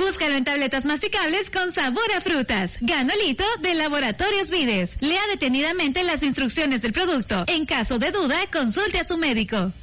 Búscalo en tabletas masticables con sabor a frutas. Ganolito de Laboratorios Vides. Lea detenidamente las instrucciones del producto. En caso de duda, consulte a su médico.